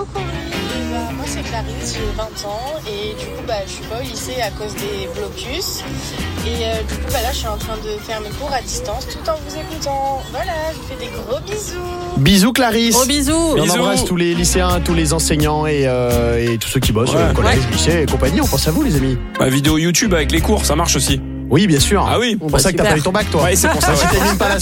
Moi c'est Clarisse, j'ai 20 ans et du coup je suis pas au lycée à cause des blocus et du coup là je suis en train de faire mes cours à distance tout en vous écoutant. Voilà, je vous fais des gros bisous. Bisous Clarisse. Gros bisous. On embrasse tous les lycéens, tous les enseignants et tous ceux qui bossent au collège, lycée et compagnie. On pense à vous les amis. Vidéo YouTube avec les cours, ça marche aussi. Oui, bien sûr. Ah oui. C'est pour ça que t'as pas eu ton bac, toi. Ouais, c'est pour ça. Si t'animes pas la